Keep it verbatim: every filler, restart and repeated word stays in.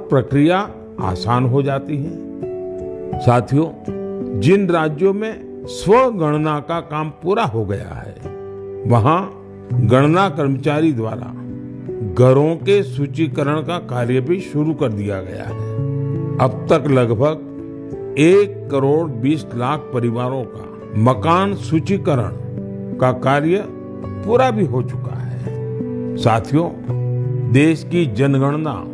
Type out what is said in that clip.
प्रक्रिया आसान हो जाती है। साथियों, जिन राज्यों में स्वगणना का काम पूरा हो गया है, वहां गणना कर्मचारी द्वारा घरों के सूचीकरण का कार्य भी शुरू कर दिया गया है। अब तक लगभग एक करोड़ बीस लाख परिवारों का मकान सूचीकरण का कार्य पूरा भी हो चुका है। साथियों, देश की जनगणना